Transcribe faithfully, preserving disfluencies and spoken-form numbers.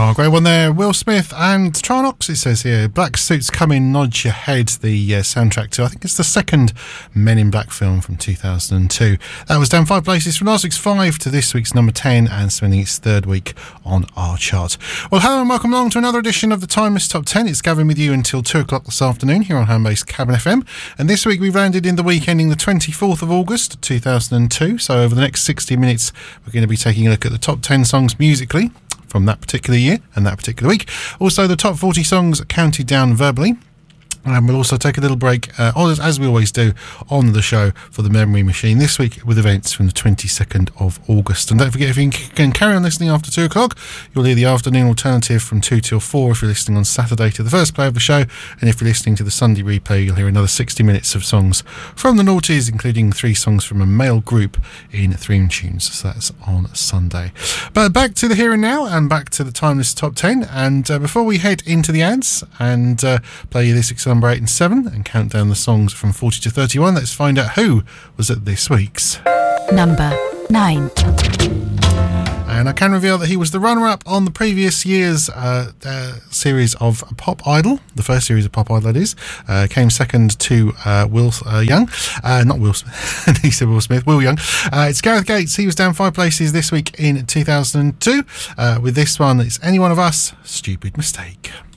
Oh, great one there. Will Smith and Tronox, it says here. Black Suits Come In, Nod Your Head, the uh, soundtrack to, I think it's the second Men in Black film from two thousand two. That was down five places from last week's five to this week's number ten and spending its third week on our chart. Well, hello and welcome along to another edition of the Timeless Top ten. It's Gavin with you until two o'clock this afternoon here on home-based Cabin F M. And this week we've landed in the week ending the twenty-fourth of August two thousand two. So over the next sixty minutes, we're going to be taking a look at the top ten songs musically from that particular year and that particular week. Also, the top forty songs counted down verbally. And we'll also take a little break, uh, as we always do, on the show for the Memory Machine this week with events from the twenty-second of August. And don't forget, if you can carry on listening after two o'clock, you'll hear the afternoon alternative from two till four if you're listening on Saturday to the first play of the show. And if you're listening to the Sunday replay, you'll hear another sixty minutes of songs from the noughties, including three songs from a male group in Theme Tunes. So that's on Sunday. But back to the here and now and back to the Timeless Top ten. And uh, before we head into the ads and uh, play you this exciting number eight and seven and count down the songs from forty to thirty-one, let's find out who was at this week's number nine. And I can reveal that he was the runner-up on the previous year's uh, uh, series of Pop Idol, the first series of Pop Idol, that is. Uh, came second to uh, Will uh, Young. Uh, not Will Smith. He said Will Smith. Will Young. Uh, it's Gareth Gates. He was down five places this week in two thousand two. Uh, with this one, it's Any One of Us, Stupid Mistake.